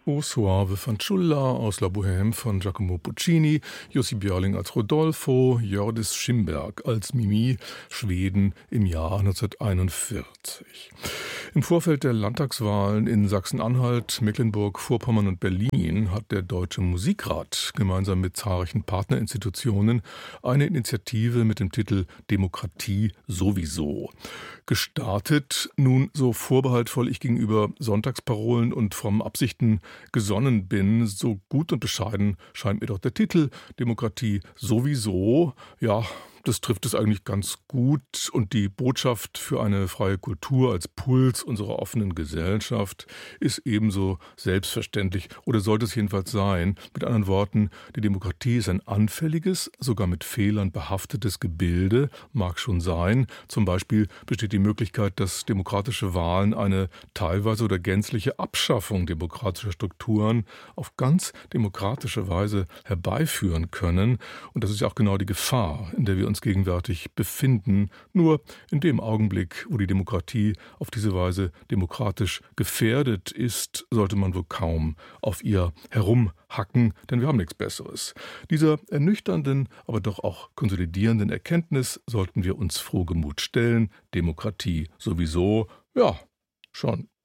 O Soave fanciulla aus La Bohème von Giacomo Puccini, Jussi Björling als Rodolfo, Hjördis Schimberg als Mimi, Schweden im Jahr 1941. Im Vorfeld der Landtagswahlen in Sachsen-Anhalt, Mecklenburg-Vorpommern und Berlin hat der Deutsche Musikrat gemeinsam mit zahlreichen Partnerinstitutionen eine Initiative mit dem Titel Demokratie sowieso gestartet. Nun, so vorbehaltvoll ich gegenüber Sonntagsparolen und frommen Absichten gesonnen bin, so gut und bescheiden scheint mir doch der Titel Demokratie sowieso. Ja, das trifft es eigentlich ganz gut, und die Botschaft für eine freie Kultur als Puls unserer offenen Gesellschaft ist ebenso selbstverständlich, oder sollte es jedenfalls sein. Mit anderen Worten, die Demokratie ist ein anfälliges, sogar mit Fehlern behaftetes Gebilde, mag schon sein. Zum Beispiel besteht die Möglichkeit, dass demokratische Wahlen eine teilweise oder gänzliche Abschaffung demokratischer Strukturen auf ganz demokratische Weise herbeiführen können. Und das ist ja auch genau die Gefahr, in der wir uns gegenwärtig befinden. Nur in dem Augenblick, wo die Demokratie auf diese Weise demokratisch gefährdet ist, sollte man wohl kaum auf ihr herumhacken, denn wir haben nichts Besseres. Dieser ernüchternden, aber doch auch konsolidierenden Erkenntnis sollten wir uns frohgemut stellen. Demokratie sowieso, ja, schon